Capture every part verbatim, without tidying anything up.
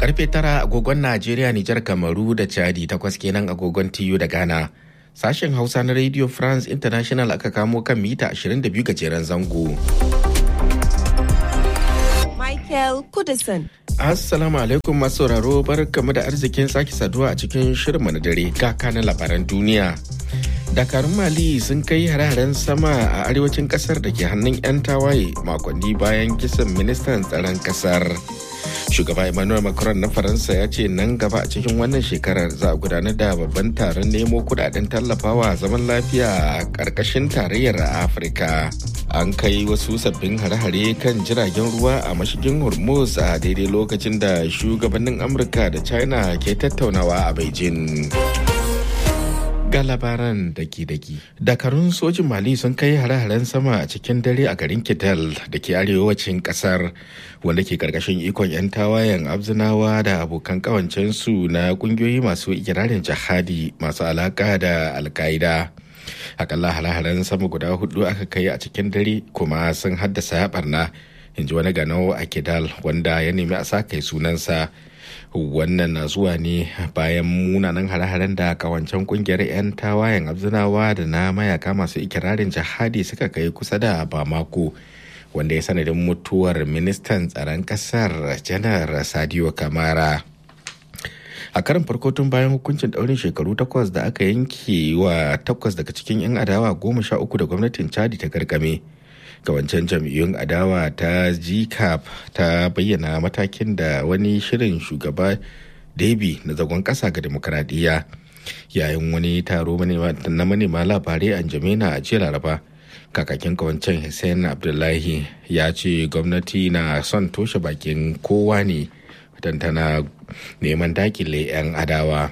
Karfe tara agogon Najeriya, Nijar, Kamaru da Chadi, takwas kenan agogon T U da Ghana. Sashen Hausa na Radio France International aka kamo kan mita ashirin da biyu gajeren zango. Michael Kudison. Assalamu alaikum masu sauraro, barkamu da arzikin sake saduwa a cikin shirinmu na dare ga kanan labaran duniya. Dakarun Mali sun kai hare-haren sama a arewacin kasar da ke hannun 'yan tawaye makonni bayan kisan ministan tsaron kasar. Shugaba Emmanuel Macron na Faransa ya ce nan gaba a cikin wannan shekarar za a gudanar da babban taron nemo kudaden tallafawa zaman lafiya a ƙarƙashin tarayyar Afirka. An kai wasu sabbin hare-hare kan jiragen ruwa a mashigin Hormuz a daidai lokacin da shugabannin Amurka da China ke tattaunawa a Beijing. Ga labaran daki-daki. Dakarun sojin Mali sun kai hare-haren sama a cikin dare a garin Kidal da ke arewacin kasar, wanda ke karkashin ikon 'yan tawayen Abzinawa da abokan kawancensu na kungiyoyi masu ikirarin jihadi masu alaka da Al-Qaida. Akalla hare-haren sama guda hudu aka kai a cikin dare kuma sun haddasa barna, in ji wani ganau a Kidal wanda ya nemi a sa kai sunansa. Wannan na zuwa ne bayan munanan hare-haren da kawancen kungiyar 'yan tawayen Abzinawa da na mayaka masu ikirarin jihadi suka kai kusa da Bamako, wanda ya sanadin mutuwar ministan tsaron kasar Janar Sadio Kamara. A karin farko tun bayan hukuncin daurin shekaru takwas da aka yanke wa takwas daga cikin 'yan adawa goma sha uku da gwamnatin Chadi ta garkame, kawancen jam'iyyun adawa ta G C A P ta bayyana matakin da wani shirin shugaba Deby na zagon ƙasa ga demokradiyya. Yayin wani taro na manema labarai a N'Djamena a jiya Laraba, kakakin kawancen Hussein Abdullahi ya ce gwamnati na son toshe bakin kowa ne don tana neman dakile 'yan adawa.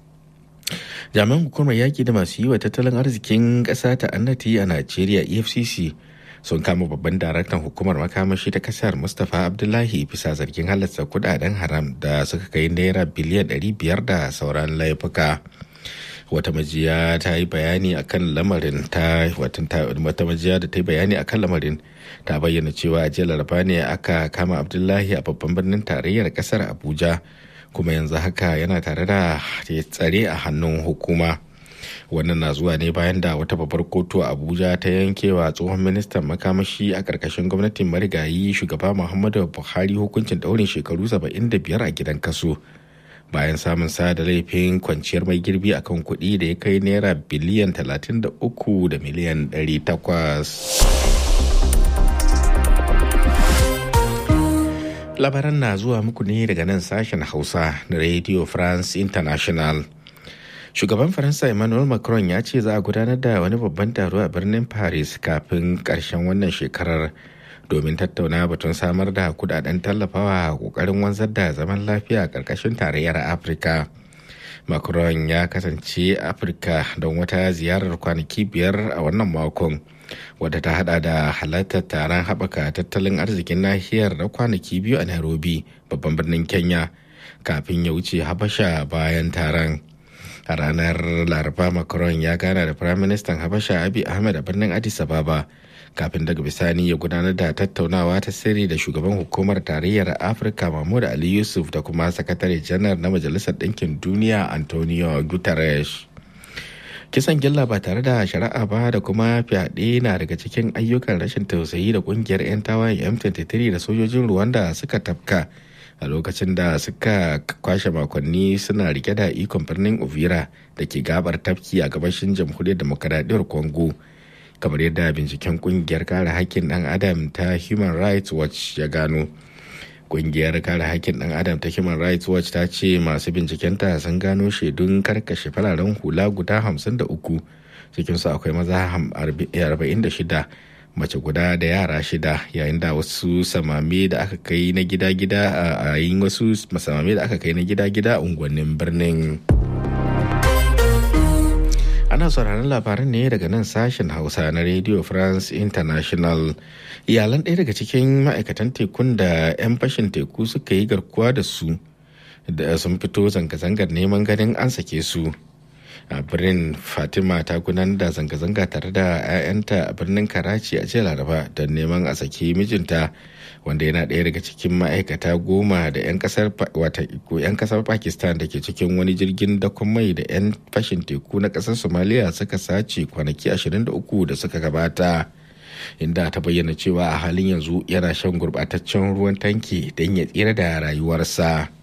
Jami'an hukumar yaƙi da masu yi wa tattalin arzikin ƙasa ta annati a Najeriya E F C C sun kama babban daraktan hukumar makamashi ta kasar Mustapha Abdullahi bisa zargin halasta kudaden haram da suka kai naira biliyan ɗari biyar da sauran laifuka. Wata majiya ta yi bayani akan lamarin ta wata majiya da ta yi bayani akan lamarin ta bayyana cewa a jiya Laraba ne aka kama Abdullahi a babban birnin tarayyar kasar Abuja, kuma yanzu haka yana tare da tsare a hannun hukuma. Wannan na zuwa ne bayan da wata babbar kotu a Abuja ta yankewa tsohon ministan makamashi a ƙarƙashin gwamnatin marigayi shugaba Muhammadu Buhari hukuncin ɗaurin shekaru saba'in da biyar a gidan kaso, bayan samun sa da laifin kwanciyar mai girbi akan kuɗi da ya kai naira biliyan talatin da uku da miliyan ɗari takwas. Labaran na zuwa muku ne daga nan sashen Hausa na Radio France International. Shugaban Faransa Emmanuel Macron ya ce za a gudanar da wani babban taro a birnin Paris kafin ƙarshen wannan shekarar domin tattauna batun samar da kudaden tallafawa a ƙoƙarin wanzar da zaman lafiya a ƙarƙashin tarayyar Afirka. Macron ya kasance Afirka don wata ziyarar kwanaki biyar a wannan makon, wadda ta hada da halartar taron haɓaka tattalin arzikin nahiyar na kwanaki biyu a Nairobi, babban birnin Kenya, kafin ya wuce Habasha bayan taron. A ranar Laraba, Macron ya gana da Firaministan Habasha Abiy Ahmed a birnin Addis Ababa, kafin daga bisani ya gudanar da tattaunawa ta sirri da shugaban hukumar tarayyar Afirka Mahmud Ali Yusuf da kuma sakatare janar na Majalisar Ɗinkin Duniya Antonio Guterres. Kisan gilla ba tare da shari'a ba da kuma fyaɗe na daga cikin ayyukan rashin tausayi da ƙungiyar 'yan tawayen M twenty-three da sojojin Rwanda suka tafka a lokacin da suka kwashe makonni suna rike da ikon birnin Uvira da ke gabar tafki a gabashin jamhuriyar demokaradiyyar Congo, kamar yadda binciken kungiyar kare haƙƙin ɗan adam ta Human Rights Watch ya gano. Kungiyar kare haƙƙin ɗan adam ta Human Rights Watch ta ce masu bincikenta sun gano shaidun karkashe fararen hula guda hamsin da uku, cikinsu akwai maza arba'in da shida, mace guda da yara shida, yayin da wasu samame da aka kai na gida-gida a yayin wasu samame da aka kai na gida-gida a unguwannin birnin. Ana sauraron labaran ne daga nan sashen Hausa na Radio France International. Iyalan ɗaya daga cikin ma'aikatan tekun da 'yan fashin teku suka yi garkuwa da su da sun fito zanga-zangar neman ganin an sake su. A birnin Fatima ta gudanar da zanga-zanga tare da 'ya'yanta a birnin Karachi a jiya Laraba don neman a saki mijinta wanda yana ɗaya daga cikin ma'aikata goma da 'yan kasar wata ko 'yan kasar Pakistan da ke cikin wani jirgin dakon mai da 'yan fashin teku na kasar Somalia suka sace kwanaki ashirin da uku da suka gabata, inda ta bayyana cewa a halin yanzu yana shan gurbataccen ruwan tanki don ya tsira da rayuwarsa.